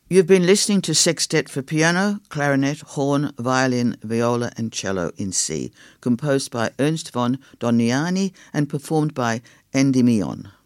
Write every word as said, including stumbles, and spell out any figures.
You've been listening to Sextet for piano, clarinet, horn, violin, viola and cello in C, composed by Ernst von Doniani and performed by Endymion.